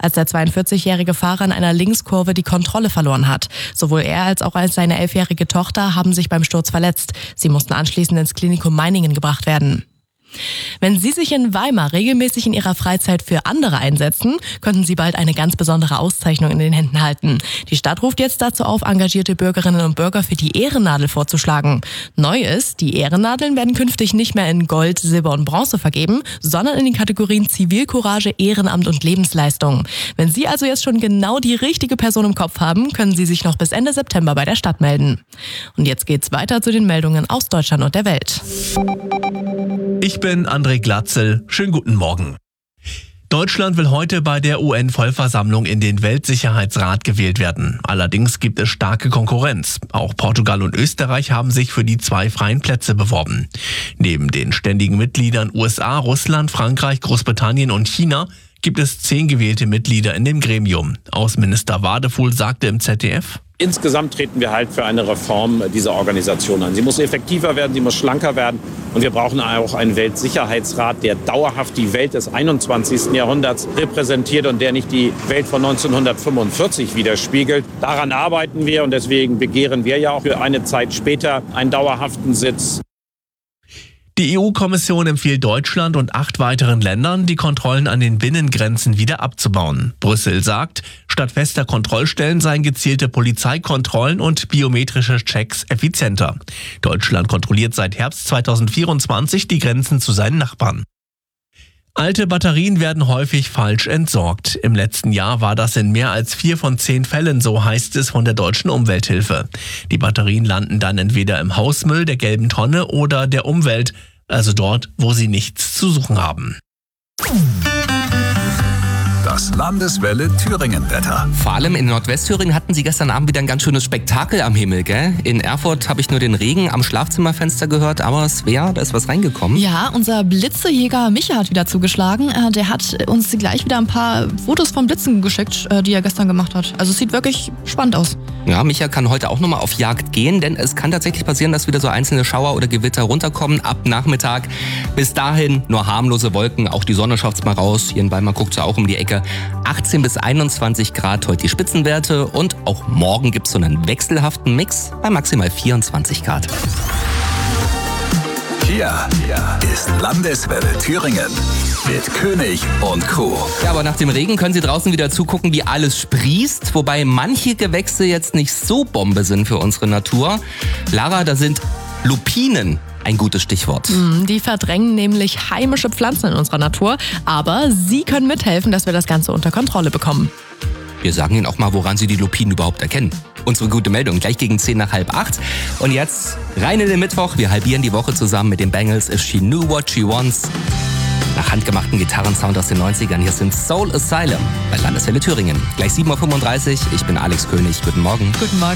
als der 42-jährige Fahrer in einer Linkskurve die Kontrolle verloren hat. Sowohl er als auch seine 11-jährige Tochter haben sich beim Sturz verletzt. Sie mussten anschließend ins Klinikum Meiningen gebracht werden. Wenn Sie sich in Weimar regelmäßig in Ihrer Freizeit für andere einsetzen, könnten Sie bald eine ganz besondere Auszeichnung in den Händen halten. Die Stadt ruft jetzt dazu auf, engagierte Bürgerinnen und Bürger für die Ehrennadel vorzuschlagen. Neu ist, die Ehrennadeln werden künftig nicht mehr in Gold, Silber und Bronze vergeben, sondern in den Kategorien Zivilcourage, Ehrenamt und Lebensleistung. Wenn Sie also jetzt schon genau die richtige Person im Kopf haben, können Sie sich noch bis Ende September bei der Stadt melden. Und jetzt geht's weiter zu den Meldungen aus Deutschland und der Welt. Ich bin André Glatzel. Schönen guten Morgen. Deutschland will heute bei der UN-Vollversammlung in den Weltsicherheitsrat gewählt werden. Allerdings gibt es starke Konkurrenz. Auch Portugal und Österreich haben sich für die 2 freien Plätze beworben. Neben den ständigen Mitgliedern USA, Russland, Frankreich, Großbritannien und China gibt es 10 gewählte Mitglieder in dem Gremium. Außenminister Wadefuhl sagte im ZDF: Insgesamt treten wir halt für eine Reform dieser Organisation an. Sie muss effektiver werden, sie muss schlanker werden. Und wir brauchen auch einen Weltsicherheitsrat, der dauerhaft die Welt des 21. Jahrhunderts repräsentiert und der nicht die Welt von 1945 widerspiegelt. Daran arbeiten wir und deswegen begehren wir ja auch für eine Zeit später einen dauerhaften Sitz. Die EU-Kommission empfiehlt Deutschland und 8 weiteren Ländern, die Kontrollen an den Binnengrenzen wieder abzubauen. Brüssel sagt, statt fester Kontrollstellen seien gezielte Polizeikontrollen und biometrische Checks effizienter. Deutschland kontrolliert seit Herbst 2024 die Grenzen zu seinen Nachbarn. Alte Batterien werden häufig falsch entsorgt. Im letzten Jahr war das in mehr als 4 von 10 Fällen, so heißt es von der Deutschen Umwelthilfe. Die Batterien landen dann entweder im Hausmüll, der gelben Tonne oder der Umwelt, also dort, wo sie nichts zu suchen haben. Das Landeswelle Thüringen-Wetter. Vor allem in Nordwestthüringen hatten sie gestern Abend wieder ein ganz schönes Spektakel am Himmel, gell? In Erfurt habe ich nur den Regen am Schlafzimmerfenster gehört, aber Svea, da ist was reingekommen. Ja, unser Blitzejäger Micha hat wieder zugeschlagen. Der hat uns gleich wieder ein paar Fotos von Blitzen geschickt, die er gestern gemacht hat. Also es sieht wirklich spannend aus. Ja, Micha kann heute auch nochmal auf Jagd gehen, denn es kann tatsächlich passieren, dass wieder so einzelne Schauer oder Gewitter runterkommen ab Nachmittag. Bis dahin nur harmlose Wolken, auch die Sonne schafft's mal raus. Hier in Weimar guckt's ja auch um die Ecke. 18 bis 21 Grad heute die Spitzenwerte und auch morgen gibt's so einen wechselhaften Mix bei maximal 24 Grad. Hier ist Landeswelle Thüringen mit König und Kuh. Ja, aber nach dem Regen können Sie draußen wieder zugucken, wie alles sprießt, wobei manche Gewächse jetzt nicht so Bombe sind für unsere Natur. Lara, da sind Lupinen ein gutes Stichwort. Die verdrängen nämlich heimische Pflanzen in unserer Natur, aber sie können mithelfen, dass wir das Ganze unter Kontrolle bekommen. Wir sagen Ihnen auch mal, woran Sie die Lupinen überhaupt erkennen. Unsere gute Meldung, gleich gegen 10 nach halb 8. Und jetzt rein in den Mittwoch. Wir halbieren die Woche zusammen mit den Bangles If She Knew What She Wants. Nach handgemachten Gitarrensound aus den 90ern. Hier sind Soul Asylum bei Landeswelle Thüringen. Gleich 7.35 Uhr. Ich bin Alex König. Guten Morgen. Guten Morgen.